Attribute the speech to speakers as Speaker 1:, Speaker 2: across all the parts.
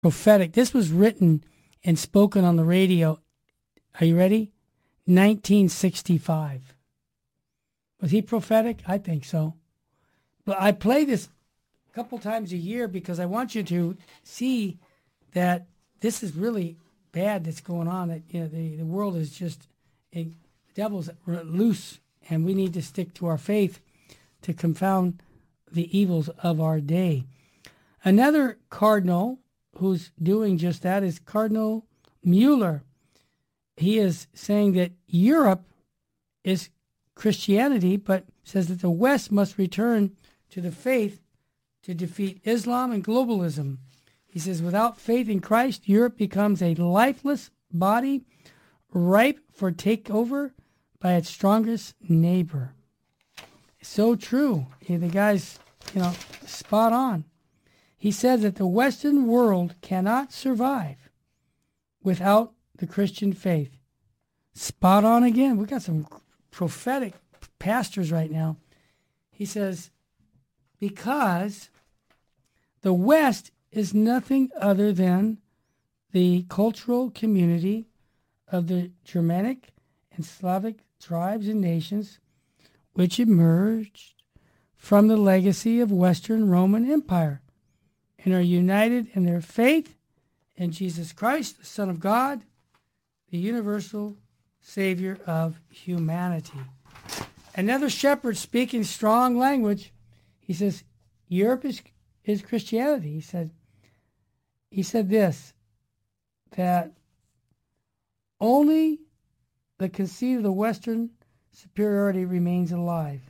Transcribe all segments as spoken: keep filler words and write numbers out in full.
Speaker 1: prophetic. This was written and spoken on the radio. Are you ready? nineteen sixty-five. Was he prophetic? I think so. But I play this a couple times a year because I want you to see that this is really bad that's going on. That you know the, the world is just a, the devil's loose, and we need to stick to our faith to confound the evils of our day. Another cardinal who's doing just that is Cardinal Mueller. He is saying that Europe is Christianity, but says that the West must return to the faith to defeat Islam and globalism. He says, without faith in Christ, Europe becomes a lifeless body, ripe for takeover by its strongest neighbor. So true. Yeah, the guy's, you know, spot on. He says that the Western world cannot survive without the Christian faith. Spot on again. We got some prophetic pastors right now. He says, because the West is nothing other than the cultural community of the Germanic and Slavic tribes and nations which emerged from the legacy of Western Roman Empire and are united in their faith in Jesus Christ, the Son of God, the universal Savior of humanity. Another shepherd speaking strong language, he says, Europe is, is Christianity. He said, he said this, that only the conceit of the Western superiority remains alive.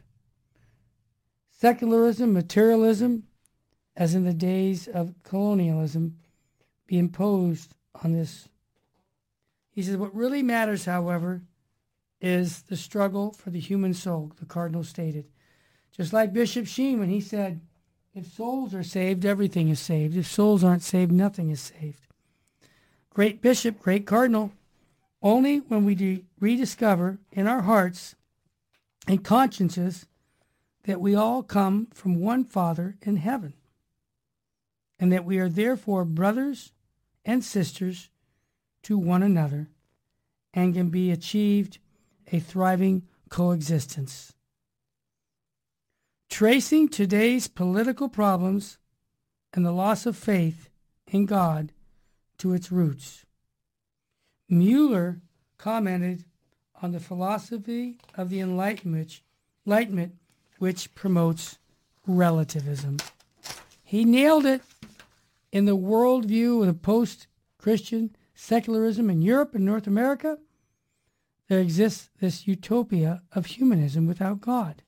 Speaker 1: Secularism, materialism, as in the days of colonialism, be imposed on this. He says, what really matters, however, is the struggle for the human soul, the cardinal stated. Just like Bishop Sheen when he said, if souls are saved, everything is saved. If souls aren't saved, nothing is saved. Great bishop, great cardinal, only when we de- rediscover in our hearts and consciences that we all come from one Father in heaven, and that we are therefore brothers and sisters to one another, and can be achieved a thriving coexistence. Tracing today's political problems and the loss of faith in God to its roots, Mueller commented on the philosophy of the Enlightenment, Enlightenment which promotes relativism. He nailed it in the worldview of the post-Christian secularism in Europe and North America. There exists this utopia of humanism without God.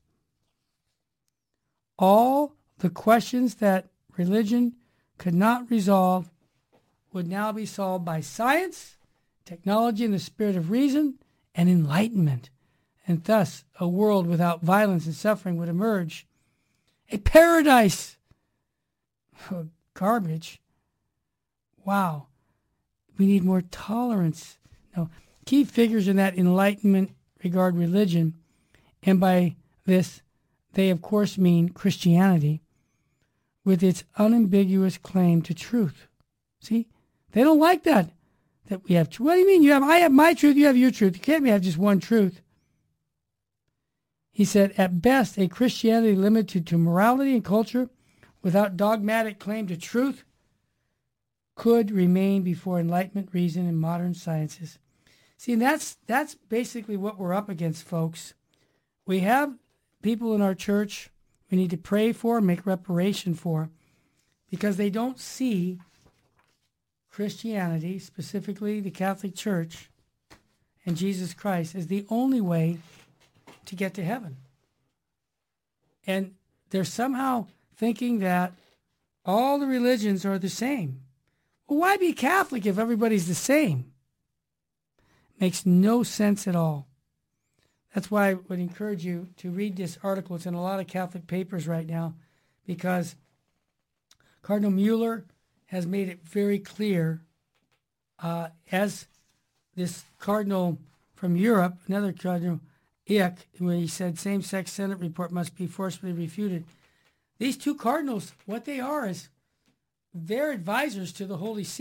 Speaker 1: All the questions that religion could not resolve would now be solved by science, technology, and the spirit of reason and enlightenment. And thus, a world without violence and suffering would emerge. A paradise. Oh, garbage. Wow. We need more tolerance. No. Key figures in that enlightenment regard religion, and by this, they of course mean Christianity, with its unambiguous claim to truth. See, they don't like that. That we have. What do you mean? You have. I have my truth. You have your truth. You can't have just one truth. He said, at best, a Christianity limited to morality and culture, without dogmatic claim to truth, could remain before enlightenment, reason, and modern sciences. See, that's that's basically what we're up against, folks. We have people in our church we need to pray for, make reparation for, because they don't see Christianity, specifically the Catholic Church and Jesus Christ, as the only way to get to heaven. And they're somehow thinking that all the religions are the same. Well, why be Catholic if everybody's the same? Makes no sense at all. That's why I would encourage you to read this article. It's in a lot of Catholic papers right now, because Cardinal Mueller has made it very clear, uh, as this cardinal from Europe, another cardinal, Eck, where he said same-sex Senate report must be forcibly refuted. These two cardinals, what they are is they're advisors to the Holy See.